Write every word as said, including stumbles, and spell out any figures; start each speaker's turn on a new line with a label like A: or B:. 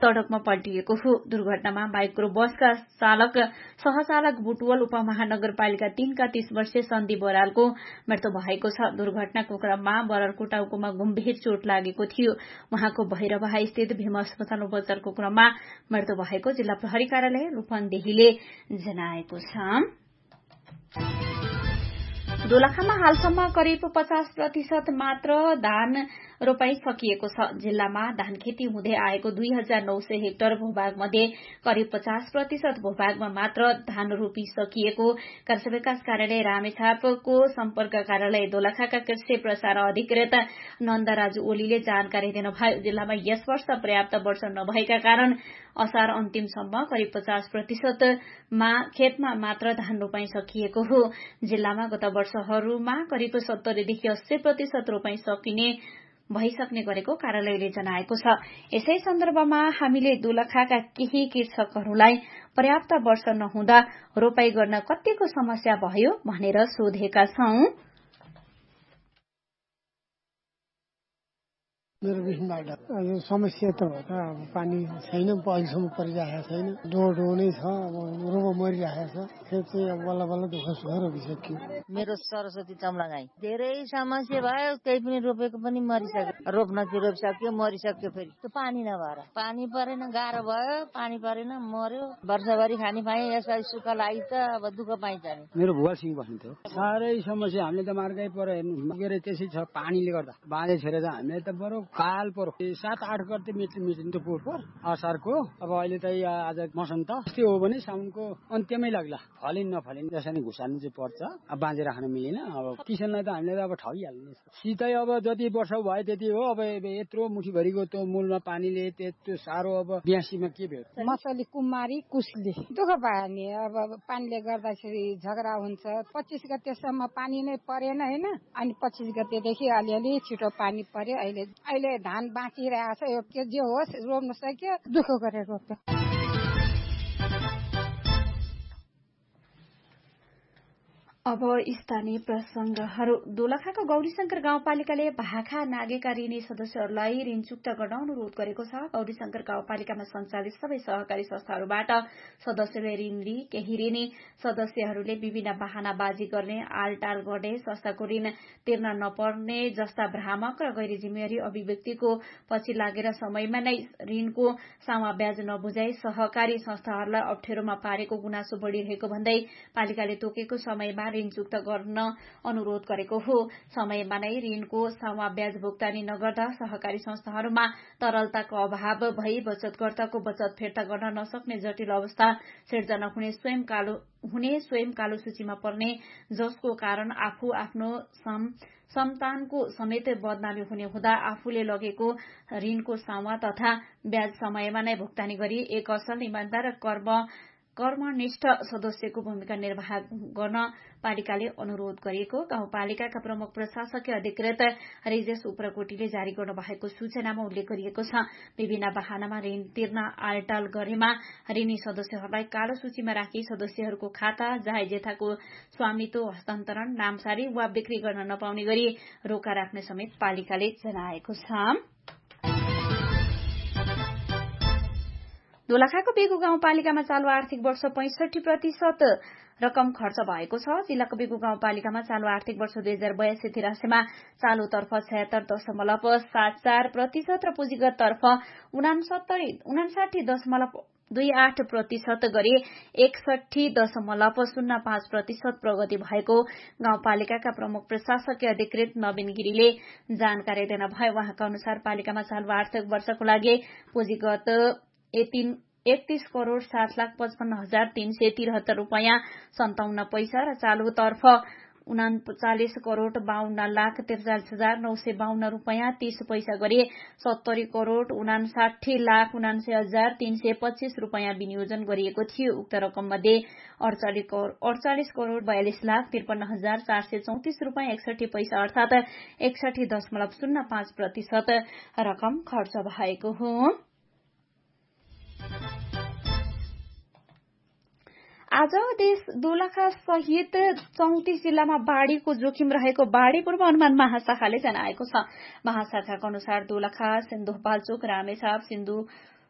A: सड़कमा पल्टिएको हो। दुर्घटनामा माइक्रो बसका चालक सहचालक बुटवल उपमहानगरपालिका तीनका तीस वर्षीय सन्दी बरालको मृत्यु भएको छ। दुर्घटनाको क्रममा बराल टाउकोमा गम्भीर चोट लागेको थियो। उहाँको भैरवाहा स्थित भीम अस्पताल उपचारको क्रममा मृत्यु भएको जिल्ला प्रहरी कार्यालय रूपन्देहीले जनाएको छ। दोलखामा हालसम्म करिब पचास प्रतिशत मात्र धान रोपाई सकिएको छ। जिल्लामा धान खेती हुँदै आएको दुई हजार नौ सय हेक्टर भूभाग मध्ये करिब पचास प्रतिशत भूभागमा मात्र धान रोपिसकिएको कृषि विकास कार्यालय रामेछापको सम्पर्क कार्यालय दोलखाका कृषि प्रसार अधिकृत नन्दराज ओलीले जानकारी दिनुभयो। जिल्लामा यस वर्ष पर्याप्त वर्षा नभएका कारण असार अन्तिमसम्म करिब पचास प्रतिशतमा खेतमा मात्र धान रोपाई सकिएको हो। जिल्लामा गत वर्षहरूमा करिब सत्तरीदेखि अस्सी प्रतिशत रोपाई सकिने भइसक्ने गरेको कार्यालयले जनाएको छ। यसै सन्दर्भमा हामीले दोलखाका केही कृषकहरूलाई पर्याप्त वर्षा नहुँदा रोपाई गर्न कतिको समस्या भयो भनेर सोधेका छौं।
B: मेरो विष्णुबाट समस्या त हो त अब पानी छैन, अहिलेसम्म परिरहेको छैन। डोडो नै छ, अब रोग मरिरहेको छ। खेत चाहिँ अब बल्ल बल्ल दुःख सुख रोपिसक्यो।
C: मेरो सरस्वती चम्लागाई धेरै समस्या भयो, केही पनि रोपेको पनि मरिसक्यो। रोप्न चाहिँ रोपिसक्यो, मरिसक्यो। फेरि त्यो पानी नभएर पानी परेन, गाह्रो भयो। पानी परेन, मर्यो। वर्षभरि खाने पाएँ, यसपालि सुक्ख लागि त अब दुःख पाइन्छ नि।
D: मेरो बुवा सिंह बस्न्थ्यो। साह्रै समस्या हामीले त मार्गै पऱ्यो हेर्नु के अरे त्यसै छ पानीले गर्दा। बाँझे छेरेर हामीले त बरु काल परो सात आठ गते मिटिन्थ्यो पोहोर असारको। अब अहिले त आज मौसम त यस्तै हो भने साउनको अन्त्यमै लाग्ला। फलिन नफलिन त्यसरी घुसार्नु चाहिँ पर्छ। अब बाँझे राख्न मिलेन। अब किसानलाई त हामीले त अब ठगिहाल्ने। सिधै अब जति वर्ष भयो त्यति हो। अब यत्रो मुठीभरिको त्यो मूलमा पानीले त्यस्तो साह्रो अब बिहासीमा के भयो।
E: मसली कुमारी कुसले दुःख भयो नि। अब पानीले गर्दाखेरि झगडा हुन्छ। पच्चिस गतेसम्म पानी नै परेन होइन। अनि पच्चिस गतेदेखि अलिअलि छिटो पानी पर्यो। अहिले अहिले धान बाँचिरहेको छ। यो के जे होस् रोप्न सक्यो, दुःख गरेर रोप्यो।
A: अब स्थानीय प्रसंगहरू। दोलखाको गौरीशंकर गाउँपालिकाले भाखा नागेका ऋणी सदस्यहरूलाई ऋण चुक्त गर्न अनुरोध गरेको छ। गौरीशंकर गाउँपालिकामा सञ्चालित सबै सहकारी संस्थाहरूबाट सदस्यले ऋण लिई केही ऋणी सदस्यहरूले विभिन्न बहानाबाजी गर्ने, आलटाल गर्ने, संस्थाको ऋण तिर्न नपर्ने जस्ता भ्रामक र गैर जिम्मेवारी अभिव्यक्तिको पछि लागेर समयमा नै ऋणको सामा ब्याज नबुझाई सहकारी संस्थाहरूलाई अप्ठ्यारोमा पारेको गुनासो बढ़िरहेको भन्दै पालिकाले तोकेको समयमा ऋण चुक्त गर्न अनुरोध गरेको हो। समयमा नै ऋणको सामा ब्याज भुक्तानी नगर्दा सहकारी संस्थाहरूमा तरलताको अभाव भई बचतकर्ताको बचत फिर्ता गर्न नसक्ने जटिल अवस्था सिर्जना हुने स्वयं कालो हुने स्वयं कालो सूचीमा पर्ने, जसको कारण आफू आफ्नो सन्तानको समेत बदनामी हुने हुँदा आफूले लगेको ऋणको सामा तथा ब्याज समयमा नै भुक्तानी गरी एक असल इमान्दार कर्म कर्मनिष्ठ सदस्यको भूमिका निर्वाह गर्न पालिकाले अनुरोध गरिएको गाउँपालिकाका प्रमुख प्रशासकीय अधिकृत रिजेश उप्रकोटीले जारी गर्नु भएको सूचनामा उल्लेख गरिएको छ। विभिन्न बहानामा ऋण तिर्न आलटाल गरेमा ऋणी सदस्यहरूलाई कालो सूचीमा राखी सदस्यहरूको खाता जायजेथाको स्वामित्व हस्तान्तरण, नामसारी वा बिक्री गर्न नपाउने गरी रोका राख्ने समेत पालिकाले जनाएको छ। दोलखाको बेगु गाउँपालिकामा चालु आर्थिक वर्ष पैंसठी प्रतिशत रकम खर्च भएको छ। जिल्लाको बेगु गाउँपालिकामा चालु आर्थिक वर्ष दुई हजार बयासी तिरासीमा चालुतर्फ छयत्तर दशमलव सात चार प्रतिशत र पुँजीगत तर्फ उनासाठी दशमलव दुई आठ प्रतिशत गरी एकसठी दशमलव शून्य पाँच प्रतिशत प्रगति भएको गाउँपालिकाका प्रमुख प्रशासकीय अधिकृत नवीन गिरीले जानकारी दिनुभयो। उहाँका अनुसार पालिकामा चालु आर्थिक वर्षको लागि पुँजीगत एकतीस करोड़ सात लाख पचपन्न हजार तीन सय तिहत्तर रूपियाँ सन्ताउन्न पैसा र चालुतर्फ उनाचालिस करोड़ बाहन्न लाख त्रिचालिस हजार नौ सय बाहन्न रूपियाँ तीस पैसा गरी सत्तरी करोड़ उनासाठी लाख उनासी हजार तीन सय पच्चीस रूपियाँ विनियोजन गरिएको थियो। उक्त रकम मध्ये अड़चालिस करोड़ बयालिस लाख त्रिपन्न हजार चार सय चौतिस रूपियाँ एकसठी पैसा अर्थात एकसठी दशमलव शून्य पाँच प्रतिशत रकम खर्च भएको हो। आज देश दोलखा सहित चौतिस जिल्लामा बाढ़ीको जोखिम रहेको बाढ़ी पूर्व अनुमान महाशाखाले जनाएको छ। महाशाखाका अनुसार दोलखा, सिन्धुपाल्चोक, रामेछाप, सिन्धु